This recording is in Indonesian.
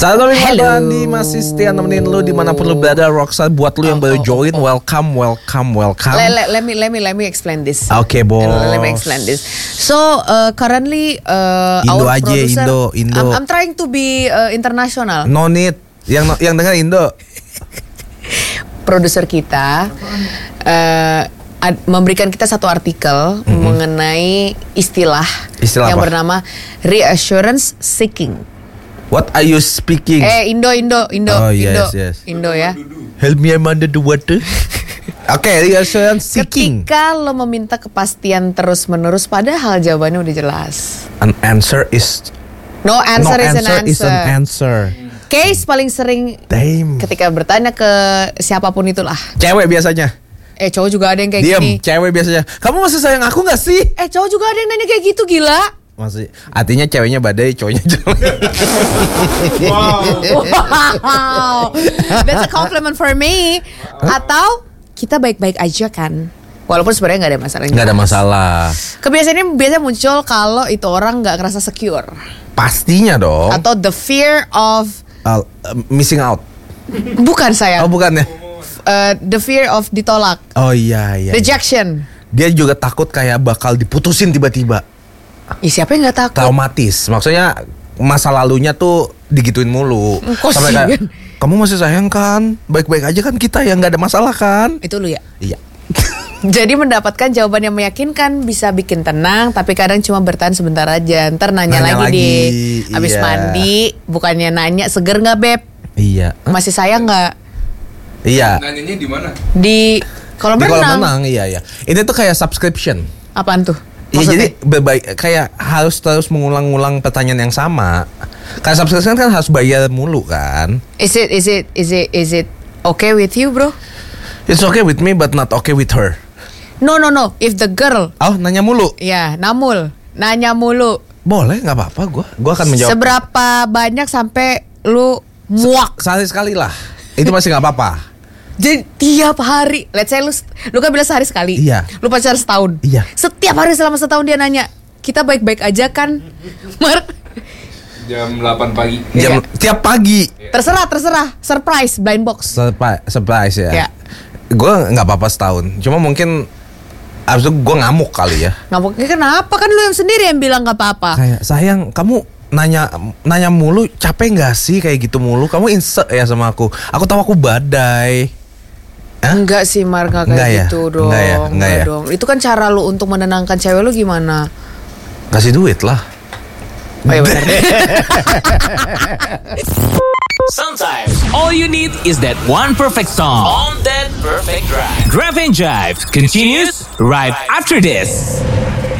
Salam Andi masih setia nemenin lu dimanapun lu berada. Roxa, buat lu yang baru join, welcome. Let me explain this. Okay, bos. Let me explain this. So currently Indo our aja, producer, Indo. I'm trying to be international. No need. Yang dengar Indo. Produser kita memberikan kita satu artikel mengenai istilah yang apa? bernama reassurance seeking. What are you speaking? Indo. Oh, yes. Indo ya. Help me, I'm under the water. Oke, reassurance seeking. Ketika lo meminta kepastian terus-menerus padahal jawabannya udah jelas. An answer is No answer is an answer. Case paling sering ketika bertanya ke siapapun itulah. Cewek biasanya. Cowok juga ada yang kayak gini. Diem, cewek biasanya. Kamu masih sayang aku gak sih? Cowok juga ada yang nanya kayak gitu, gila. Masih, artinya ceweknya badai, cowoknya jelek. Wow. That's a compliment for me. Atau kita baik-baik aja kan, walaupun sebenarnya nggak ada masalah. Nggak ada masalah. Kebiasaan ini biasanya muncul kalau itu orang nggak ngerasa secure. Pastinya dong. Atau the fear of missing out. Bukan saya. Oh bukan ya. The fear of ditolak. Oh iya. Rejection. Dia juga takut kayak bakal diputusin tiba-tiba. Siapa yang nggak takut? Traumatis. Maksudnya masa lalunya tuh digituin mulu. Sampai kayak, kamu masih sayang kan? Baik-baik aja kan kita, yang nggak ada masalah kan? Itu lu ya? Iya. Jadi mendapatkan jawaban yang meyakinkan bisa bikin tenang, tapi kadang cuma bertahan sebentar aja. Ntar nanya lagi abis mandi, bukannya nanya seger nggak beb? Iya. Masih sayang nggak? Iya. Nanyanya di mana? Di kolam renang. Di kolam renang, iya. Ini tuh kayak subscription. Apaan tuh? Iya, jadi kayak harus terus mengulang-ulang pertanyaan yang sama. Kayak subscription kan harus bayar mulu kan? Is it okay with you, bro? It's okay with me but not okay with her. No. If the girl. Nanya mulu. Ya, nanya mulu. Boleh, nggak apa-apa. Gue akan menjawab. Seberapa banyak sampai lu muak? Sehari sekali lah. Itu masih nggak apa-apa. Jadi tiap hari, let's say lu kan bilang sehari sekali. Iya. Lu pacaran setahun. Iya. Setiap hari selama setahun dia nanya, kita baik-baik aja kan? Mar? Jam 8 pagi. Tiap pagi. Terserah. Surprise, blind box. Surprise ya. Ya. Gue nggak apa-apa setahun. Cuma mungkin abis itu gue ngamuk kali ya. Ngamuknya kenapa? Kan lu yang sendiri yang bilang nggak apa-apa. Kayak sayang, kamu nanya mulu, capek nggak sih kayak gitu mulu? Kamu insert ya sama aku. Aku tahu aku badai. Enggak sih Mar, gak kayak gitu dong. Enggak ya. Dong. Itu kan cara lu untuk menenangkan cewek lu gimana? Kasih duit lah. Oh iya benar. Sometimes all you need is that one perfect song on that perfect drive. Drive and Jive continues right after this.